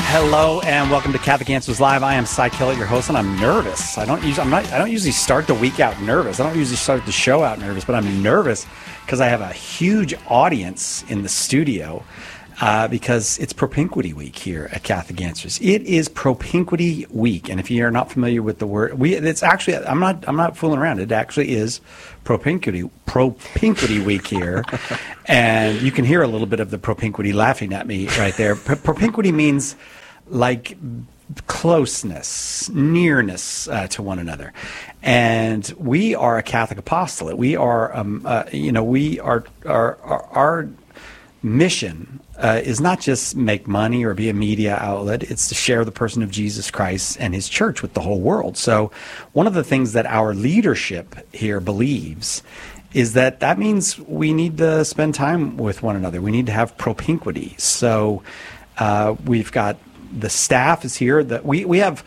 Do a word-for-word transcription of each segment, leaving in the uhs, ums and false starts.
Hello and welcome to Catholic Answers Live. I am Cy Kellett, your host, and I'm nervous. I don't usually, I'm not, I don't usually start the week out nervous. I don't usually start the show out nervous, but I'm nervous because I have a huge audience in the studio uh, because it's Propinquity Week here at Catholic Answers. It is Propinquity Week, and if you are not familiar with the word, we it's actually I'm not I'm not fooling around. It actually is Propinquity Propinquity Week here, and you can hear a little bit of the propinquity laughing at me right there. Pro- propinquity means like closeness, nearness uh, to one another, and we are a Catholic apostolate. We are, um, uh, you know, we are our our, our mission uh, is not just make money or be a media outlet. It's to share the person of Jesus Christ and his church with the whole world. So one of the things that our leadership here believes is that that means we need to spend time with one another. We need to have propinquity. So uh, we've got the staff is here. That we, we have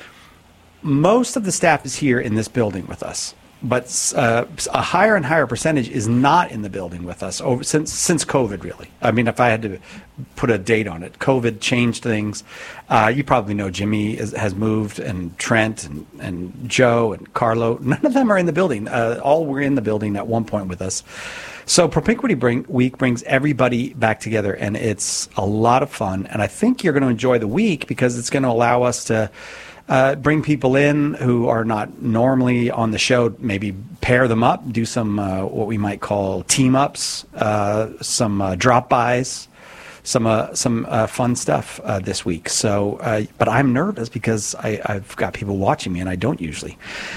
most of the staff is here in this building with us. But uh, a higher and higher percentage is not in the building with us over since since COVID, really. I mean, if I had to put a date on it, COVID changed things. Uh, you probably know Jimmy is, has moved, and Trent, and, and Joe, and Carlo. None of them are in the building. Uh, all were in the building at one point with us. So Propinquity bring, Week brings everybody back together, and it's a lot of fun. And I think you're going to enjoy the week because it's going to allow us to Uh, bring people in who are not normally on the show, maybe pair them up, do some uh, what we might call team-ups, uh, some uh, drop-bys, some uh, some uh, fun stuff uh, this week. So, uh, but I'm nervous because I, I've got people watching me, and I don't usually.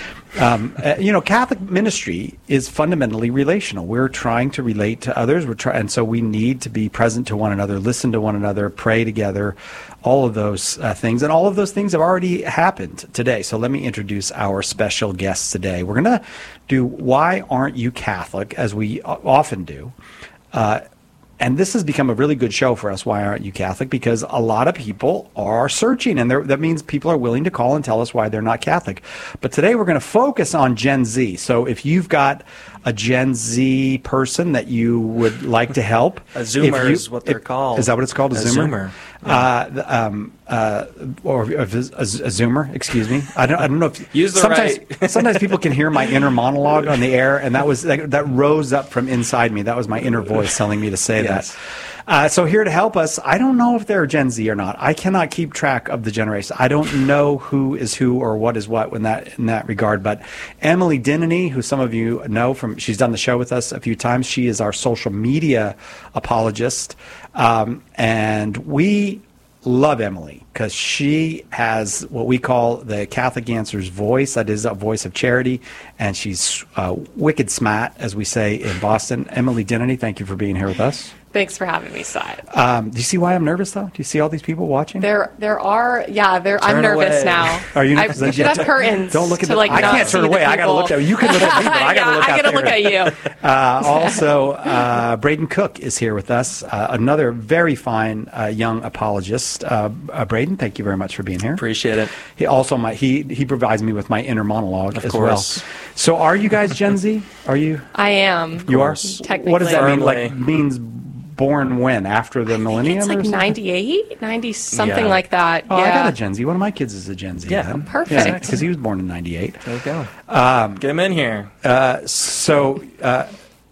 Um, uh, you know, Catholic ministry is fundamentally relational. We're trying to relate to others. We're trying, and so we need to be present to one another, listen to one another, pray together, all of those uh, things. And all of those things have already happened today. So let me introduce our special guests today. We're going to do Why Aren't You Catholic, as we often do. Uh, And this has become a really good show for us, Why Aren't You Catholic? Because a lot of people are searching, and that means people are willing to call and tell us why they're not Catholic. But today we're going to focus on Gen Z. So if you've got a Gen Z person that you would like to help. A Zoomer you, is what they're if, called. Is that what it's called, a, a Zoomer? Zoomer. Yeah. Uh, um, uh, or a, a, a Zoomer, excuse me. I don't, I don't know if Use the sometimes, right. sometimes people can hear my inner monologue on the air, and that was that, that rose up from inside me. That was my inner voice telling me to say Yes. that. Uh, so here to help us, I don't know if they're Gen Z or not. I cannot keep track of the generation. I don't know who is who or what is what in that in that regard. But Emily Dinany, who some of you know from, she's done the show with us a few times. She is our social media apologist, um, and we love Emily because she has what we call the Catholic Answers voice. That is a voice of charity, and she's uh, wicked smart, as we say in Boston. Emily Dinany, thank you for being here with us. Thanks for having me, Cy. Um, do you see why I'm nervous, though? Do you see all these people watching? There, there are. Yeah, there. Turn I'm nervous away. now. Are you I, nervous? we should have curtains. Don't look at to, the. like, I not can't turn see the away. I got to look people. at you. Can look at me, but I got to yeah, look I out gotta there. look at you. Uh, also, uh, Braden Cook is here with us, uh, another very fine uh, young apologist. Uh, uh, Braden, thank you very much for being here. Appreciate it. He also my he he provides me with my inner monologue Of as course. well. So, are you guys Gen Z? Are you? I am. You are. Technically. What does that mean? Firmly. Like means born when? After the millennium? It's like or something? ninety-eight, ninety something Yeah. like that. Oh, yeah. I got a Gen Z. One of my kids is a Gen Z. Yeah. then. Perfect. Because he was born in ninety-eight. There you go. Um, Get him in here. uh, so, uh,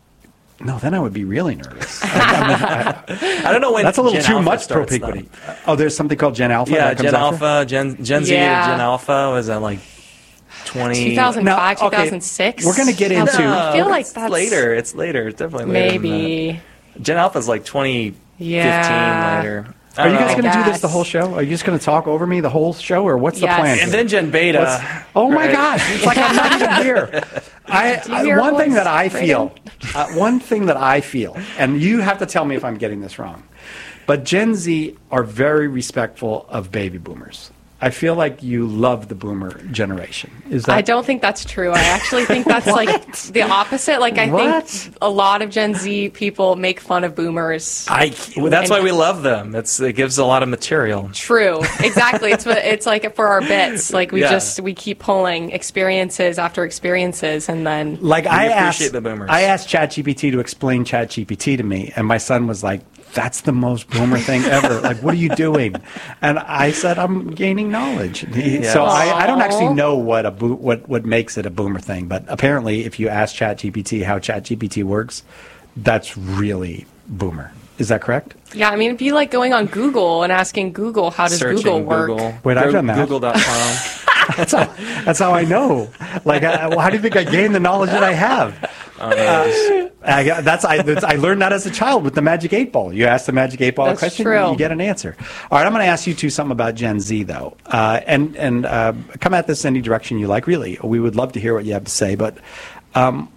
no, then I would be really nervous. I, I don't know when that's a little Gen too Alpha much starts, propinquity. Oh, there's something called Gen Alpha? though. Yeah, that comes Gen after? Alpha, Gen Gen Z, Yeah. Gen Alpha was at like twenty. two thousand five, Now, okay, two thousand six. we're gonna get into- I feel like it's that's later. It's later. It's definitely later than maybe. that. Gen Alpha is like twenty fifteen Yeah. later. I Are you don't guys know. going to do this Guess. the whole show? Are you just going to talk over me the whole show, or what's the Yes. plan? And then Gen Beta. What's- oh my right? gosh, it's like I'm not even here. I, you I hear one a thing voice, that I Brayden? feel, uh, one thing that I feel, and you have to tell me if I'm getting this wrong, but Gen Z are very respectful of baby boomers. I feel like you love the boomer generation. Is that? I don't think that's true. I actually think that's like the opposite. Like I What? think a lot of Gen Z people make fun of boomers. I, that's why we love them. It's, it gives a lot of material. True. Exactly. It's what it's like for our bits. Like we Yeah. just we keep pulling experiences after experiences, and then Like I appreciate asked, the boomers. I asked ChatGPT to explain ChatGPT to me, and my son was like that's the most boomer thing ever. Like, what are you doing? And I said, I'm gaining knowledge. He, Yeah. So I, I don't actually Aw. know what a bo- what what makes it a boomer thing, but apparently, if you ask ChatGPT how ChatGPT works, that's really boomer. Is that correct? Yeah, I mean, it'd be like going on Google and asking Google, how does Searching Google work? Google. Wait, I've Go- done that. Google dot com. That's how, that's how I know. Like, I, well, how do you think I gained the knowledge that I have? Uh, I, got- that's I, that's I learned that as a child with the Magic Eight Ball. You ask the Magic Eight Ball a That's question, true. you get an answer. All right, I'm going to ask you two something about Gen Z, though, uh, and and uh, come at this any direction you like. Really, we would love to hear what you have to say, but. Um,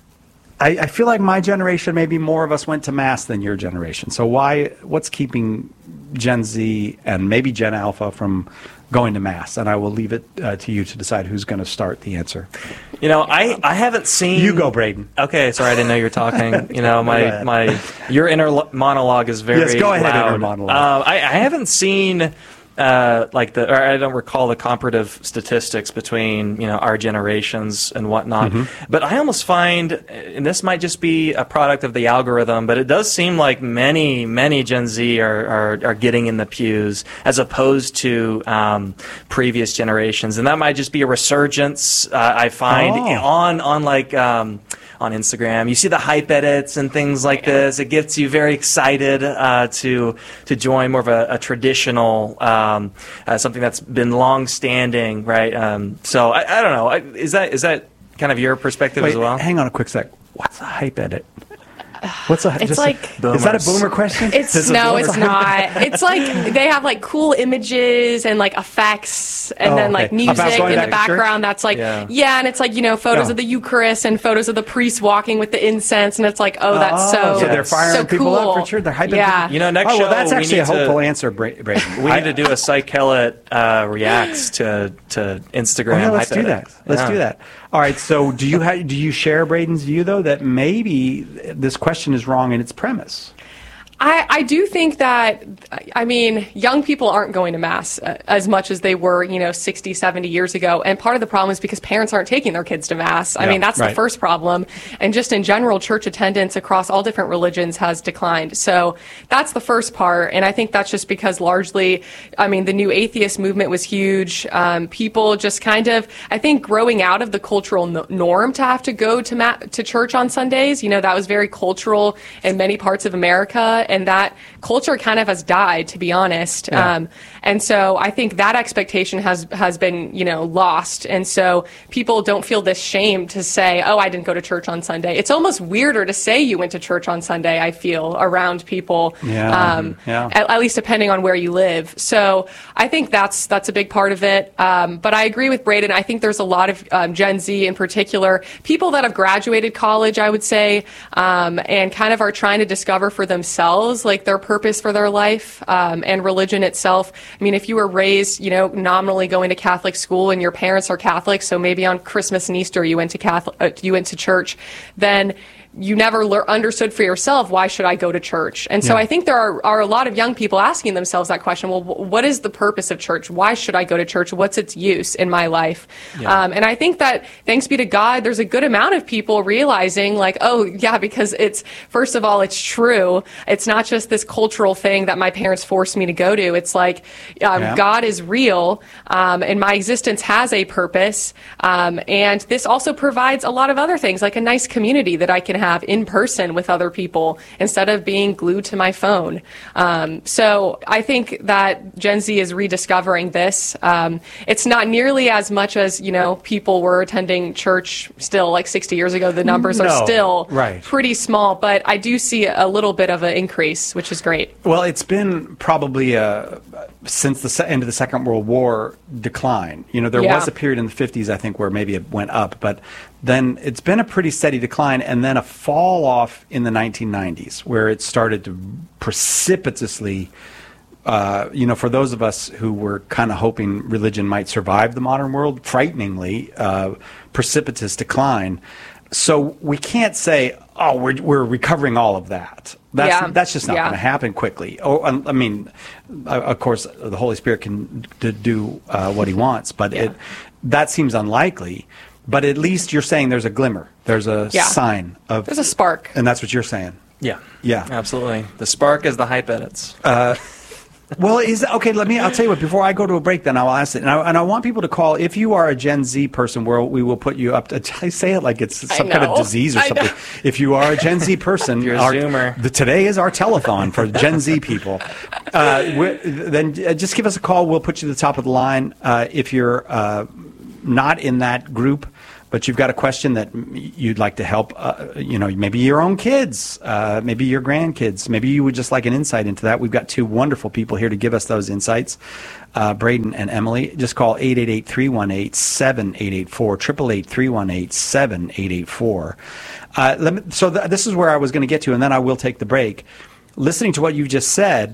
I, I feel like my generation, maybe more of us went to mass than your generation. So why? What's keeping Gen Z and maybe Gen Alpha from going to mass? And I will leave it uh, to you to decide who's going to start the answer. You know, I, I haven't seen. You go, Braden. Okay, sorry, I didn't know you were talking. You know, Go my ahead. my your inner lo- monologue is very Yes, go ahead, loud. inner monologue. Uh, I, I haven't seen. Uh, like the, or I don't recall the comparative statistics between you know our generations and whatnot. Mm-hmm. But I almost find, and this might just be a product of the algorithm, but it does seem like many, many Gen Z are are, are getting in the pews as opposed to um, previous generations, and that might just be a resurgence. Uh, I find Oh. on on like. Um, on Instagram, you see the hype edits and things like this. It gets you very excited uh, to to join more of a, a traditional um, uh, something that's been long standing, right? Um, so I, I don't know. I, is that is that kind of your perspective Wait, as well? hang on a quick sec. What's a hype edit? What's a It's just like- a, is that a Boomers. boomer question? It's This is no, boomer it's question? not. It's like they have like cool images and like effects and Oh, then okay. like music About going in back the to church? background. That's like Yeah. yeah. and it's like you know photos Oh. of the Eucharist and photos of the priests walking with the incense, and it's like oh that's Oh, so so they're firing so people cool. up for church. They're hyping Yeah. people. You know, next oh, well, show that's we actually a need to- hopeful answer, Bra- Braden. We I- need to do a Psych Hellet uh, reacts to to Instagram. Oh, yeah, let's hype do that. edits. Let's Yeah. do that. All right. So, do you ha- do you share Braden's view though that maybe this question is wrong in its premise? I, I do think that, I mean, young people aren't going to Mass uh, as much as they were, you know, sixty, seventy years ago. And part of the problem is because parents aren't taking their kids to Mass. I Yeah, mean, that's right. the first problem. And just in general, church attendance across all different religions has declined. So that's the first part. And I think that's just because largely, I mean, the new atheist movement was huge. Um, people just kind of, I think, growing out of the cultural no- norm to have to go to ma- to church on Sundays, you know, that was very cultural in many parts of America. And that culture kind of has died, to be honest. Yeah. Um, and so I think that expectation has has been, you know, lost. And so people don't feel this shame to say, oh, I didn't go to church on Sunday. It's almost weirder to say you went to church on Sunday, I feel, around people. Yeah, Um, yeah. At, at least depending on where you live. So I think that's that's a big part of it. Um, but I agree with Braden. I think there's a lot of um, Gen Z in particular, people that have graduated college, I would say, um, and kind of are trying to discover for themselves, like their purpose for their life um, and religion itself. I mean, if you were raised, you know, nominally going to Catholic school and your parents are Catholic, so maybe on Christmas and Easter you went to Catholic, uh, you went to church, then you never lear- understood for yourself, why should I go to church? And so Yeah. I think there are, are a lot of young people asking themselves that question, well, wh- what is the purpose of church? Why should I go to church? What's its use in my life? Yeah. Um, and I think that, thanks be to God, there's a good amount of people realizing, like, oh, yeah, because it's, first of all, it's true. It's not just this cultural thing that my parents forced me to go to. It's like, um, Yeah. God is real, um, and my existence has a purpose. Um, and this also provides a lot of other things, like a nice community that I can have in person with other people instead of being glued to my phone. Um, so I think that Gen Z is rediscovering this. Um, it's not nearly as much as, you know, people were attending church still like sixty years ago. The numbers No, are still right. pretty small, but I do see a little bit of an increase, which is great. Well, it's been probably uh, since the se- end of the Second World War decline. You know, there Yeah. was a period in the fifties, I think, where maybe it went up, but then it's been a pretty steady decline, and then a fall off in the nineteen nineties, where it started to precipitously. Uh, you know, for those of us who were kind of hoping religion might survive the modern world, frighteningly uh, precipitous decline. So we can't say, oh, we're, we're recovering all of that. That's, Yeah. that's just not Yeah. going to happen quickly. Oh, I I mean, uh, of course, the Holy Spirit can d- do uh, what he wants, but Yeah. it that seems unlikely. But at least you're saying there's a glimmer. There's a Yeah. sign of. There's a spark. And that's what you're saying. Yeah. Yeah. Absolutely. The spark is the hype edits. Uh, well, is okay. Let me. I'll tell you what. Before I go to a break, then I'll ask it, and I, and I want people to call. If you are a Gen Z person, where we will put you up to. I say it like it's some kind of disease or something. If you are a Gen Z person, you're a our, Zoomer. The, today is our telethon for Gen Z people. Uh, then just give us a call. We'll put you to the top of the line. Uh, if you're uh, not in that group, but you've got a question that you'd like to help, uh, you know, maybe your own kids, uh, maybe your grandkids, maybe you would just like an insight into that. We've got two wonderful people here to give us those insights, uh, Braden and Emily. Just call eight eight eight, three one eight, seven eight eight four, eight eight eight, three one eight, seven eight eight four. Uh, let me, so th- this is where I was going to get to, and then I will take the break. Listening to what you just said,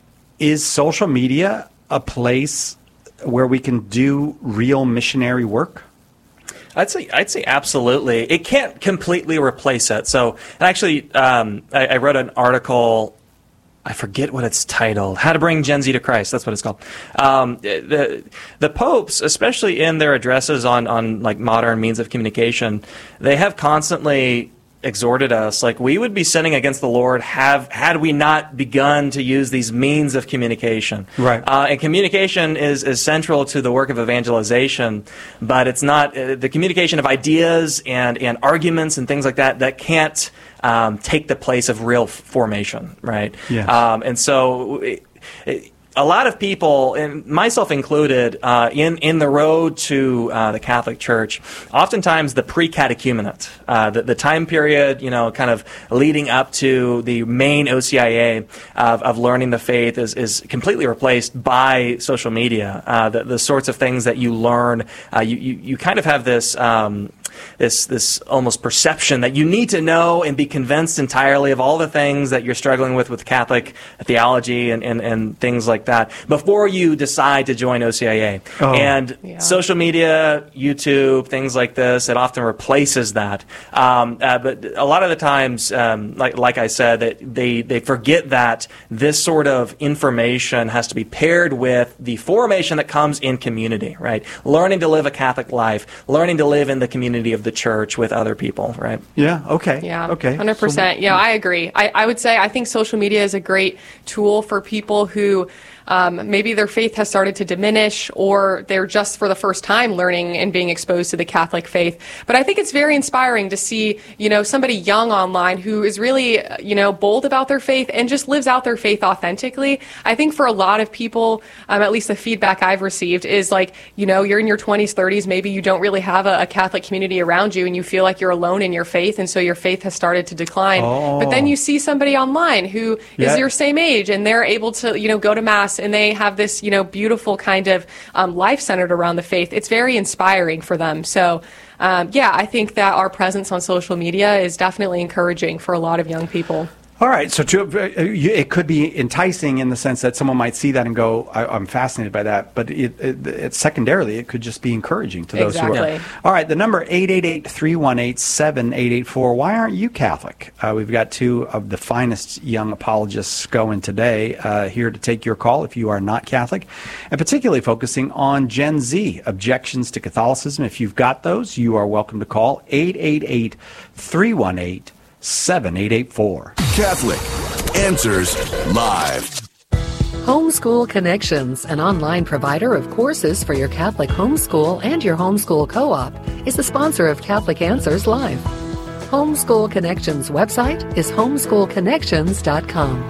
is social media a place where we can do real missionary work? I'd say I'd say absolutely. It can't completely replace it. So, and actually, um, I, I wrote an article. I forget what it's titled. How to Bring Gen Z to Christ. That's what it's called. Um, the the popes, especially in their addresses on on like modern means of communication, they have constantly exhorted us, like we would be sinning against the Lord have had we not begun to use these means of communication. Right. Uh, and communication is, is central to the work of evangelization, but it's not uh, the communication of ideas and, and arguments and things like that that can't um, take the place of real formation, right? Yes. Um, and so it, it, a lot of people, and myself included, uh, in in the road to uh, the Catholic Church, oftentimes the pre-catechumenate, uh, the, the time period, you know, kind of leading up to the main O C I A of, of learning the faith is, is completely replaced by social media. Uh, the, the sorts of things that you learn, uh, you, you you kind of have this. Um, This this almost perception that you need to know and be convinced entirely of all the things that you're struggling with with Catholic theology and, and, and things like that before you decide to join O C I A. Oh. And Yeah. social media, YouTube, things like this, it often replaces that. Um, uh, but a lot of the times, um, like like I said, that they, they forget that this sort of information has to be paired with the formation that comes in community, right? Learning to live a Catholic life, learning to live in the community of the church with other people, right? Yeah, okay. Yeah, okay. one hundred percent. Yeah, I agree. I, I would say I think social media is a great tool for people who um, maybe their faith has started to diminish or they're just for the first time learning and being exposed to the Catholic faith. But I think it's very inspiring to see, you know, somebody young online who is really, you know, bold about their faith and just lives out their faith authentically. I think for a lot of people, um, at least the feedback I've received is like, you know, you're in your twenties, thirties, maybe you don't really have a, a Catholic community around you and you feel like you're alone in your faith and so your faith has started to decline. Oh. But then you see somebody online who Yeah. is your same age and they're able to, you know, go to Mass and they have this, you know, beautiful kind of um, life centered around the faith. It's very inspiring for them. So, um, yeah, I think that our presence on social media is definitely encouraging for a lot of young people. All right, so to, uh, you- it could be enticing in the sense that someone might see that and go, I, I'm fascinated by that, but it, it, it secondarily, it could just be encouraging to those who Exactly. are. All right, the number eight eight eight, three one eight, seven eight eight four. Why aren't you Catholic? Uh, we've got two of the finest young apologists going today uh, here to take your call if you are not Catholic, and particularly focusing on Gen Z, objections to Catholicism. If you've got those, you are welcome to call eight eight eight, three one eight, seven eight eight four. Catholic Answers Live. Homeschool Connections, an online provider of courses for your Catholic homeschool and your homeschool co-op, is the sponsor of Catholic Answers Live. Homeschool Connections website is homeschool connections dot com.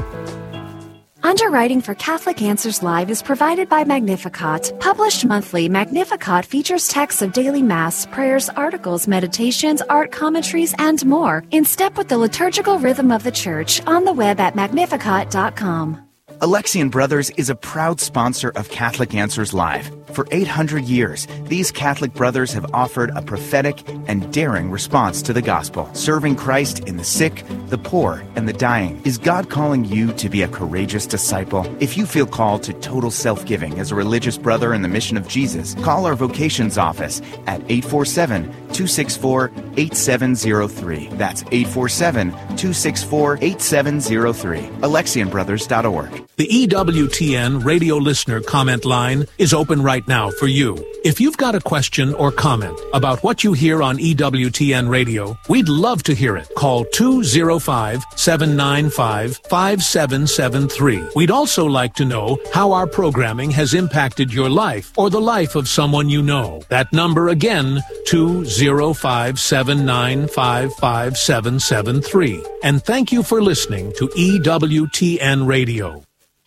Underwriting for Catholic Answers Live is provided by Magnificat. Published monthly, Magnificat features texts of daily Mass, prayers, articles, meditations, art commentaries, and more, in step with the liturgical rhythm of the Church, on the web at magnificat dot com. Alexian Brothers is a proud sponsor of Catholic Answers Live. For eight hundred years, these Catholic brothers have offered a prophetic and daring response to the gospel, serving Christ in the sick, the poor, and the dying. Is God calling you to be a courageous disciple? If you feel called to total self-giving as a religious brother in the mission of Jesus, call our vocations office at eight four seven, two six four, eight seven zero three. That's eight four seven, two six four, eight seven zero three. Alexian Brothers dot org. The E W T N radio listener comment line is open right now for you. If you've got a question or comment about what you hear on E W T N radio, we'd love to hear it. Call two oh five, seven nine five, five seven seven three. We'd also like to know how our programming has impacted your life or the life of someone you know. That number again, two oh five, seven nine five, five seven seven three. And thank you for listening to E W T N Radio.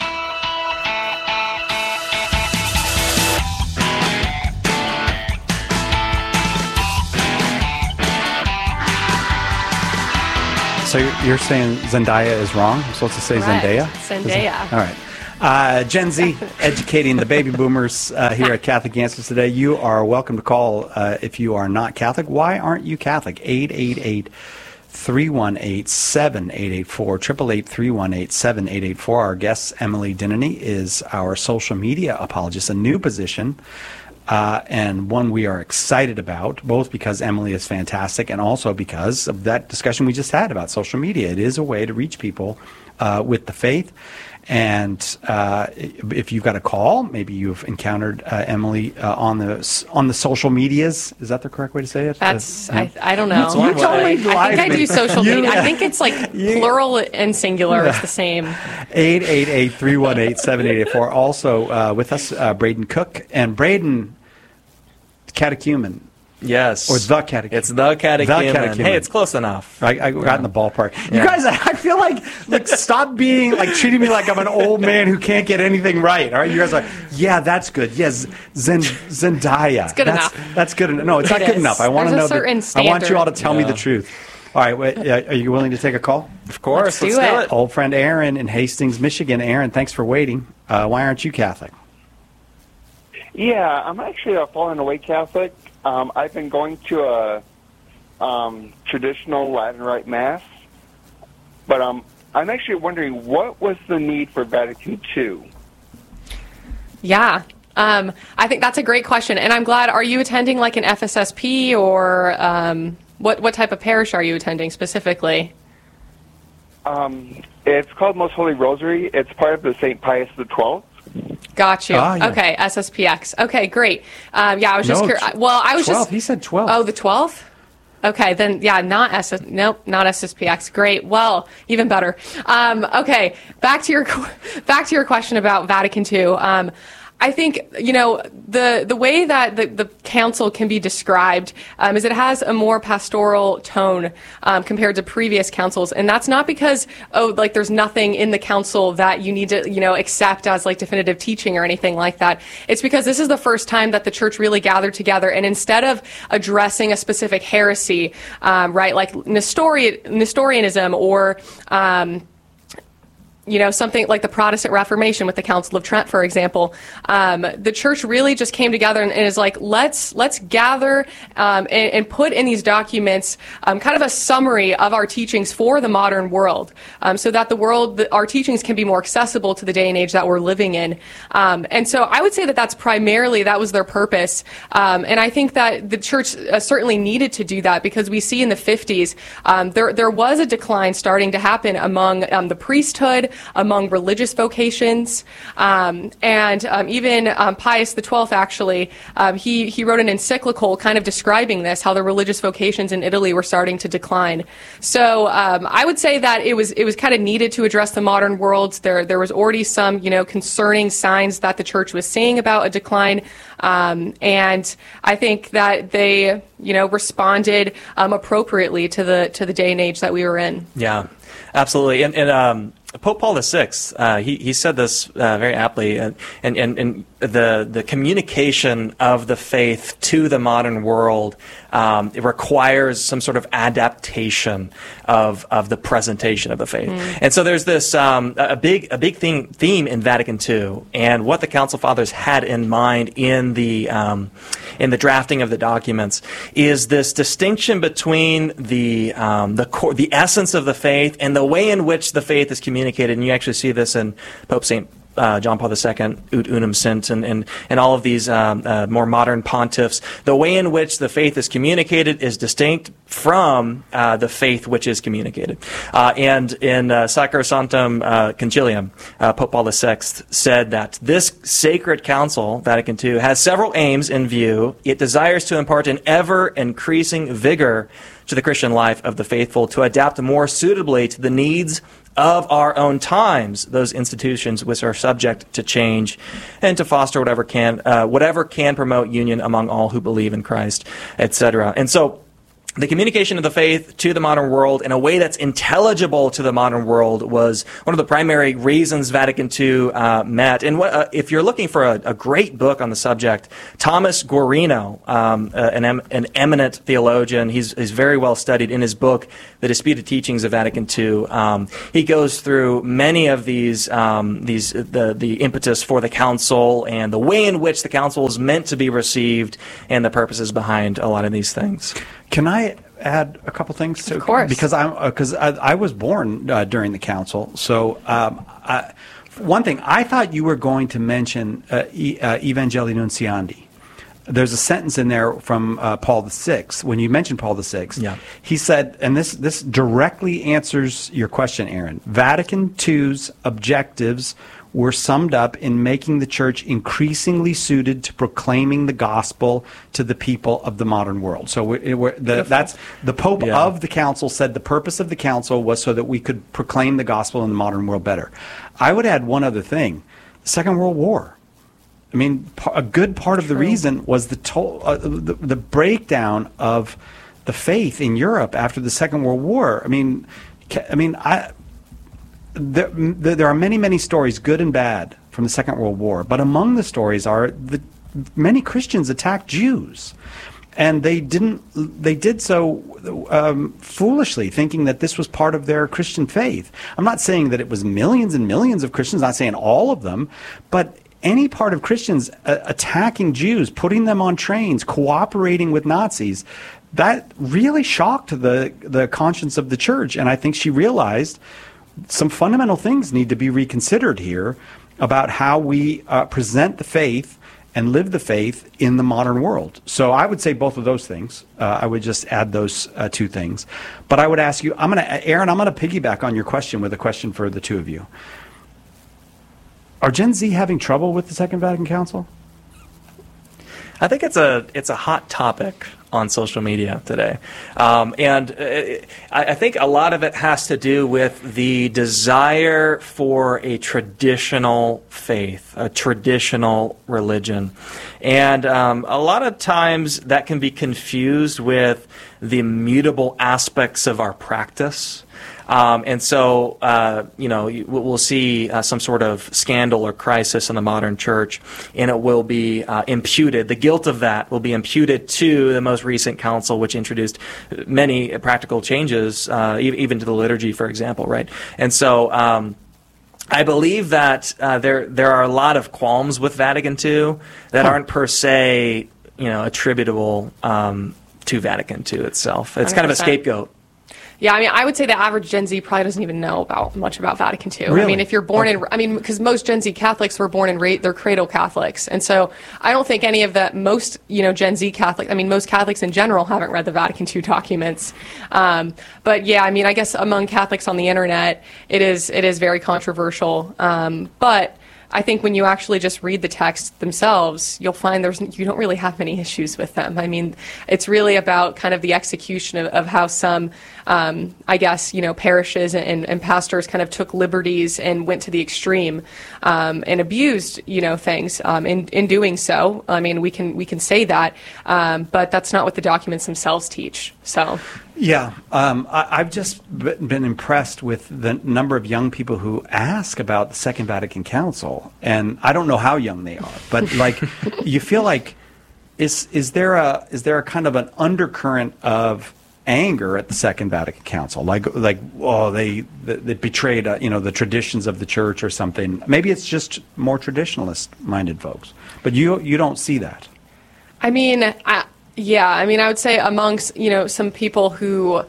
So you're, you're saying Zendaya is wrong? I'm supposed to say Correct. Zendaya? Zendaya. All right. Uh, Gen Z, educating the baby boomers uh, here at Catholic Answers today. You are welcome to call uh, if you are not Catholic. Why aren't you Catholic? eight eight eight, three one eight, seven eight eight four, eight eight eight, three one eight, seven eight eight four. Our guest, Emily Dinnany, is our social media apologist, a new position. Uh, and one we are excited about, both because Emily is fantastic and also because of that discussion we just had about social media. It is a way to reach people uh, with the faith. And uh, if you've got a call, maybe you've encountered uh, Emily uh, on the on the social medias. Is that the correct way to say it? That's, uh, I, I don't know. You totally I think I do social You- media. I think it's like You- plural and singular is the same. eight eight eight, three one eight, seven eight eight four. Also uh, with us, uh, Braden Cook. And Braden, catechumen. Yes. Or the catechumen. It's the catechumen. The catechumen. Hey, it's close enough. I, I got in the ballpark. You Yeah. guys, I feel like, like, stop being, like, treating me like I'm an old man who can't get anything right. All right, you guys are like, yeah, that's good. Yes, Zen, Zendaya. It's good that's, enough. That's good enough. No, it's not It good is. enough. I want to There's a know. certain that, I want you all to tell me Yeah. the truth. All right, wait, uh, are you willing to take a call? Of course. Let's Let's, do do it. it. Old friend Aaron in Hastings, Michigan. Aaron, thanks for waiting. Uh, why aren't you Catholic? Yeah, I'm actually a fallen away Catholic. Um, I've been going to a um, traditional Latin Rite Mass, but um, I'm actually wondering what was the need for Vatican two? Yeah. Um, I think that's a great question. And I'm glad, are you attending like an F S S P or um, what, what type of parish are you attending specifically? Um, it's called Most Holy Rosary. It's part of the Saint Pius the twelfth. Got you. Ah, yeah. Okay, S S P X. Okay, great. Um, yeah, I was just No, curious. tw- Well, I was twelve. just. He said twelve. Oh, the twelfth? Okay, then, yeah, not S S, nope, not S S P X. Great. Well, even better. Um, okay, back to your, back to your question about Vatican two. Um, I think, you know, the the way that the, the council can be described um, is it has a more pastoral tone um, compared to previous councils. And that's not because, oh, like there's nothing in the council that you need to, you know, accept as like definitive teaching or anything like that. It's because this is the first time that the church really gathered together. And instead of addressing a specific heresy, um, right, like Nestorian, Nestorianism or um, you know, something like the Protestant Reformation with the Council of Trent, for example, um, the church really just came together and, and is like, let's let's gather um, and, and put in these documents um, kind of a summary of our teachings for the modern world, um, so that the world, the, our teachings can be more accessible to the day and age that we're living in. Um, and so I would say that that's primarily, that was their purpose. Um, and I think that the church uh, certainly needed to do that because we see in the fifties, um, there, there was a decline starting to happen among um, the priesthood, among religious vocations, um, and um, even um, Pius the twelfth actually, um, he, he wrote an encyclical kind of describing this, how the religious vocations in Italy were starting to decline. So um, I would say that it was it was kind of needed to address the modern world. There there was already some, you know, concerning signs that the church was seeing about a decline, um, and I think that they, you know, responded um, appropriately to the to the day and age that we were in. Yeah, absolutely. And, and um, Pope Paul the Sixth, uh, he he said this uh, very aptly, and, and and and the the communication of the faith to the modern world, um, it requires some sort of adaptation of of the presentation of the faith. Mm. And so there's this um, a big a big theme theme in Vatican two, and what the Council Fathers had in mind in the um, in the drafting of the documents is this distinction between the um, the core, the essence of the faith and the way in which the faith is communicated. And you actually see this in Pope Saint uh, John Paul the Second, Ut Unum Sint, and, and, and all of these um, uh, more modern pontiffs, the way in which the faith is communicated is distinct from uh, the faith which is communicated. Uh, and in uh, Sacrosanctum uh, Concilium, uh, Pope Paul the Sixth said that this sacred council, Vatican Two, has several aims in view. It desires to impart an ever-increasing vigor to the Christian life of the faithful, to adapt more suitably to the needs of our own times, those institutions which are subject to change, and to foster whatever can uh, whatever can promote union among all who believe in Christ, et cetera. And so, the communication of the faith to the modern world in a way that's intelligible to the modern world was one of the primary reasons Vatican Two uh, met. And what, uh, if you're looking for a, a great book on the subject, Thomas Guarino, um, uh, an, em- an eminent theologian, he's, he's very well studied in his book, The Disputed Teachings of Vatican Two. Um, he goes through many of these, um, these the, the impetus for the council and the way in which the council is meant to be received and the purposes behind a lot of these things. Can I add a couple things? To, of course. Because I'm because I, I was born uh, during the council. So um, I, one thing, I thought you were going to mention uh, e, uh, Evangelii Nunciandi. There's a sentence in there from uh, Paul the Sixth. When you mentioned Paul the Sixth, yeah. he said, and this this directly answers your question, Aaron. Vatican Two's objectives were summed up in making the church increasingly suited to proclaiming the gospel to the people of the modern world. So we're, we're, the, that's the Pope yeah. of the council said the purpose of the council was so that we could proclaim the gospel in the modern world better. I would add one other thing: the Second World War. I mean, a good part of the reason was the, to, uh, the the breakdown of the faith in Europe after the Second World War. I mean, I mean, I. There, there are many, many stories, good and bad, from the Second World War. But among the stories are that many Christians attacked Jews, and they didn't. They did so um, foolishly, thinking that this was part of their Christian faith. I'm not saying that it was millions and millions of Christians. I'm not saying all of them, but any part of Christians uh, attacking Jews, putting them on trains, cooperating with Nazis, that really shocked the the conscience of the church. And I think she realized some fundamental things need to be reconsidered here about how we uh, present the faith and live the faith in the modern world. So I would say both of those things. Uh, I would just add those uh, two things. But I would ask you, I'm going to, Aaron, I'm going to piggyback on your question with a question for the two of you. Are Gen Z having trouble with the Second Vatican Council? I think it's a it's a hot topic on social media today, um, and uh, I, I think a lot of it has to do with the desire for a traditional faith, a traditional religion, and um, a lot of times that can be confused with the immutable aspects of our practice. Um, and so, uh, you know, we'll see uh, some sort of scandal or crisis in the modern church, and it will be uh, imputed. The guilt of that will be imputed to the most recent council, which introduced many practical changes, uh, even to the liturgy, for example, right? And so, um, I believe that uh, there there are a lot of qualms with Vatican Two that aren't per se, you know, attributable um, to Vatican Two itself. It's kind of a scapegoat. Yeah, I mean, I would say the average Gen Z probably doesn't even know about much about Vatican Two. Really? I mean, if you're born okay. in, I mean, because most Gen Z Catholics were born and raised, they're cradle Catholics, and so I don't think any of the most, you know, Gen Z Catholic, I mean, most Catholics in general haven't read the Vatican Two documents. Um, but yeah, I mean, I guess among Catholics on the internet, it is it is very controversial. Um, but I think when you actually just read the texts themselves, you'll find there's you don't really have many issues with them. I mean, it's really about kind of the execution of, of how some, um, I guess, you know, parishes and, and pastors kind of took liberties and went to the extreme um, and abused, you know, things. Um, in in doing so, I mean, we can we can say that, um, but that's not what the documents themselves teach. So. Yeah, um, I, I've just been impressed with the number of young people who ask about the Second Vatican Council, and I don't know how young they are, but like, you feel like, is is there a is there a kind of an undercurrent of anger at the Second Vatican Council, like like oh they they betrayed uh, you know the traditions of the church or something? Maybe it's just more traditionalist-minded folks, but you you don't see that. I mean, I. Yeah, I mean, I would say amongst, you know, some people who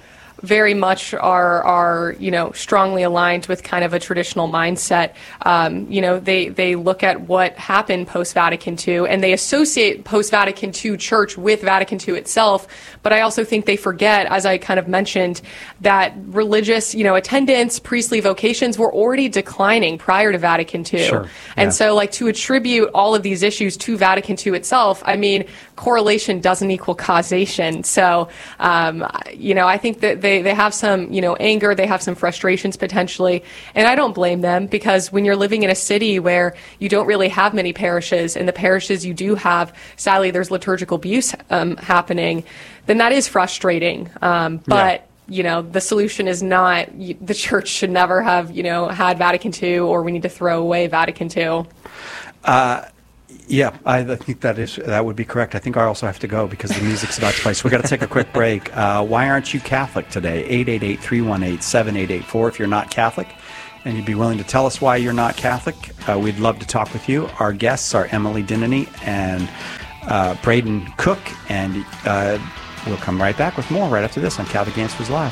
very much are are you know strongly aligned with kind of a traditional mindset. Um, you know, they they look at what happened post Vatican two, and they associate post Vatican two church with Vatican two itself. But I also think they forget, as I kind of mentioned, that religious you know attendance, priestly vocations were already declining prior to Vatican two. Sure. And Yeah. so, like, to attribute all of these issues to Vatican two itself, I mean, correlation doesn't equal causation. So, um, you know, I think that they, they have some, you know, anger, they have some frustrations potentially, and I don't blame them, because when you're living in a city where you don't really have many parishes, and the parishes you do have, sadly, there's liturgical abuse um, happening, then that is frustrating. Um, but Yeah. you know, the solution is not y- the church should never have, you know, had Vatican two, or we need to throw away Vatican two. Yeah, I I think that is that would be correct. I think I also have to go because the music's about to play. So we've got to take a quick break. Uh, why aren't you Catholic today? eight eight eight, three one eight, seven eight eight four if you're not Catholic, and you'd be willing to tell us why you're not Catholic. Uh, we'd love to talk with you. Our guests are Emily Dinany and uh, Braden Cook, and uh, we'll come right back with more right after this on Catholic Answers Live.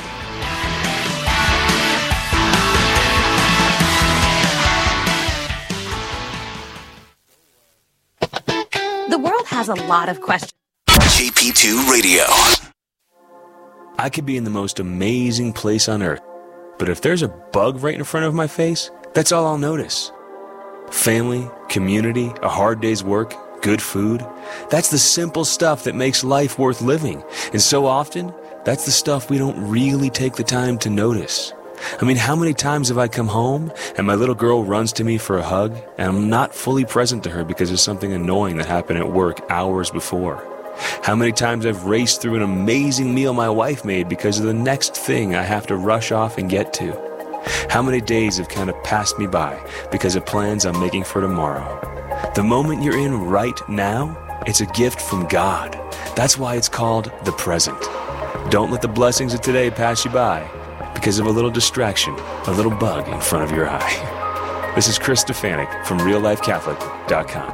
The world has a lot of questions. J P two Radio. I could be in the most amazing place on earth, but if there's a bug right in front of my face, that's all I'll notice. Family, community, a hard day's work, good food, that's the simple stuff that makes life worth living. And so often, that's the stuff we don't really take the time to notice. I mean, how many times have I come home and my little girl runs to me for a hug and I'm not fully present to her because of something annoying that happened at work hours before? How many times I've raced through an amazing meal my wife made because of the next thing I have to rush off and get to? How many days have kind of passed me by because of plans I'm making for tomorrow? The moment you're in right now, it's a gift from God. That's why it's called the present. Don't let the blessings of today pass you by because of a little distraction, a little bug in front of your eye. This is Chris Stefanik from real life catholic dot com.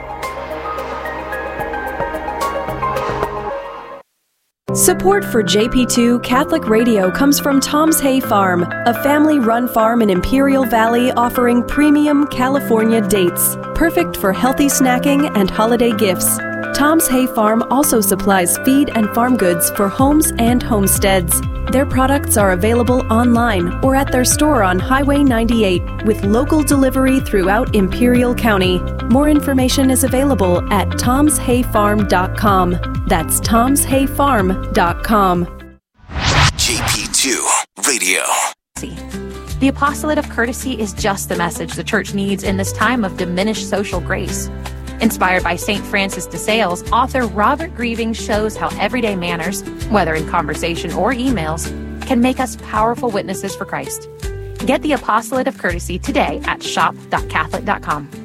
Support for J P two Catholic Radio comes from Tom's Hay Farm, a family-run farm in Imperial Valley offering premium California dates, perfect for healthy snacking and holiday gifts. Tom's Hay Farm also supplies feed and farm goods for homes and homesteads. Their products are available online or at their store on Highway ninety-eight with local delivery throughout Imperial County. More information is available at toms hay farm dot com. That's toms hay farm dot com. J P two Radio. The apostolate of courtesy is just the message the church needs in this time of diminished social grace. Inspired by Saint Francis de Sales, author Robert Grieving shows how everyday manners, whether in conversation or emails, can make us powerful witnesses for Christ. Get the apostolate of courtesy today at shop dot catholic dot com.